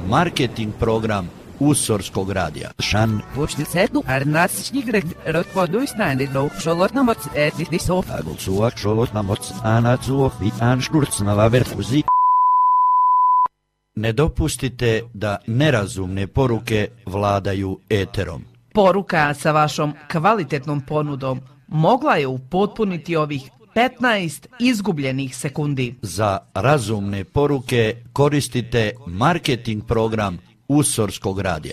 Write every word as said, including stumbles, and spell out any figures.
marketing program Usorskog radija. Šan. Pušti sedu, ar nasični greg, rotvoduj snajni do šolotna moc, etiti sof. Agul suak šolotna moc, anacuo, pitan škurcnava verfuzi. Ne dopustite da nerazumne poruke vladaju eterom. Poruka sa vašom kvalitetnom ponudom mogla je upotpuniti ovih petnaest izgubljenih sekundi. Za razumne poruke koristite marketing program Usorskog radija.